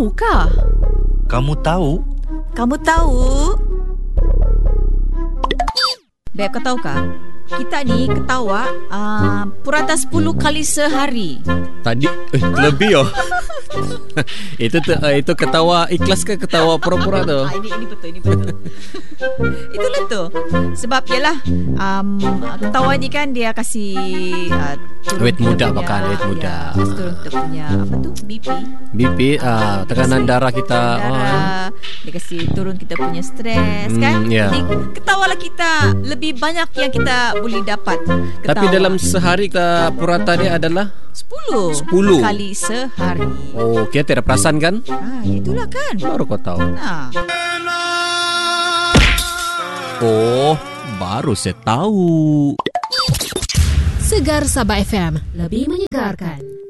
Tahukah? Kamu tahu? Kamu tahu? Beb, kau tahukah? Kita ni ketawa purata 10 kali sehari. Tadi lebih Itu ketawa ikhlas ke ketawa pura-pura tu? Ini betul. Itulah tu. Sebab yalah ketawa ni kan dia kasih awet muda bahkan awet muda. Turun kita punya apa tu? BP, tekanan darah kita. Dia kasih turun kita punya stres kan. Yeah. Jadi ketawalah kita, lebih banyak yang kita boleh dapat ketawa. Tapi dalam sehari purata dia adalah 10 kali sehari. Oh, kita tidak perasan kan? Itulah kan. Baru kau tahu. Oh, baru saya tahu. Segar Sabah FM, lebih menyegarkan.